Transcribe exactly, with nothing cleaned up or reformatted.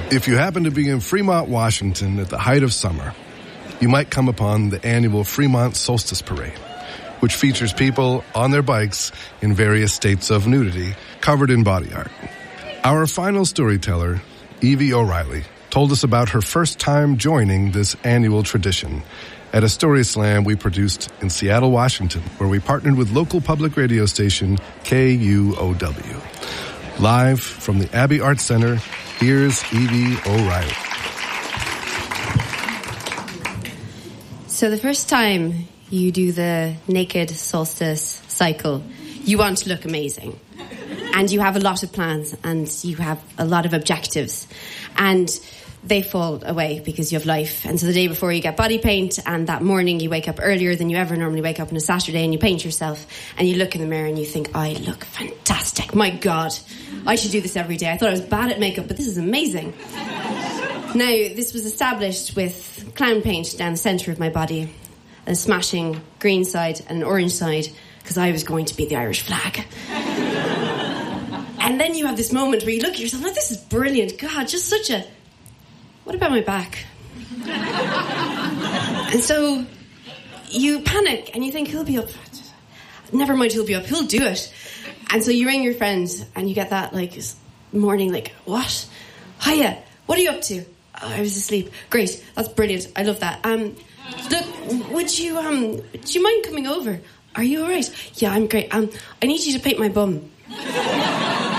If you happen to be in Fremont, Washington at the height of summer, you might come upon the annual Fremont Solstice Parade, which features people on their bikes in various states of nudity, covered in body art. Our final storyteller, Evie O'Reilly, told us about her first time joining this annual tradition at a story slam we produced in Seattle, Washington, where we partnered with local public radio station K U O W. Live from the Abbey Arts Center, here's Evie O'Reilly. So the first time you do the naked solstice cycle, you want to look amazing. And you have a lot of plans and you have a lot of objectives. And they fall away because you have life. And so the day before you get body paint, and that morning you wake up earlier than you ever normally wake up on a Saturday, and you paint yourself and you look in the mirror and you think, I look fantastic. My God, I should do this every day. I thought I was bad at makeup, but this is amazing. Now, this was established with clown paint down the centre of my body, a smashing green side and an orange side, because I was going to be the Irish flag. And then you have this moment where you look at yourself like, this is brilliant. God, just such a... What about my back? And so you panic and you think, he'll be up. Never mind, he'll be up. He'll do it. And so you ring your friend and you get that like morning like, what? Hiya, what are you up to? Oh, I was asleep. Great, that's brilliant. I love that. Um, look, would you um, would you mind coming over? Are you all right? Yeah, I'm great. Um, I need you to paint my bum.